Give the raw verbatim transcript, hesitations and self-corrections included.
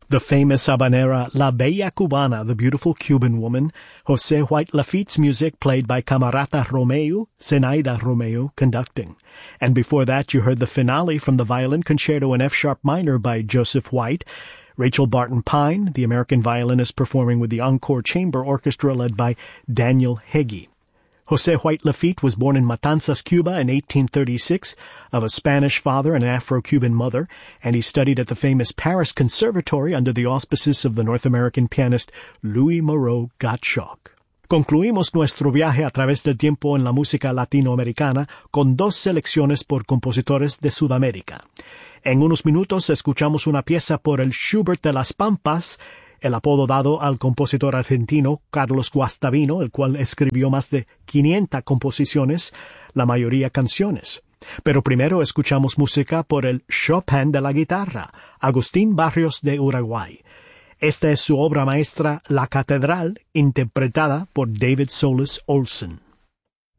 The famous habanera La Bella Cubana, the beautiful Cuban woman, José White Lafitte's music played by Camarata Romeu, Zenaida Romeu conducting. And before that you heard the finale from the Violin Concerto in F-sharp minor by Joseph White, Rachel Barton Pine, the American violinist, performing with the Encore Chamber Orchestra led by Daniel Heggie. José White Lafitte was born in Matanzas, Cuba in eighteen thirty-six, of a Spanish father and an Afro-Cuban mother, and he studied at the famous Paris Conservatory under the auspices of the North American pianist Louis Moreau Gottschalk. Concluimos nuestro viaje a través del tiempo en la música latinoamericana con dos selecciones por compositores de Sudamérica. En unos minutos escuchamos una pieza por el Schubert de las Pampas, el apodo dado al compositor argentino Carlos Guastavino, el cual escribió más de quinientas composiciones, la mayoría canciones. Pero primero escuchamos música por el Chopin de la guitarra, Agustín Barrios de Uruguay. Esta es su obra maestra La Catedral, interpretada por David Solis Olsen.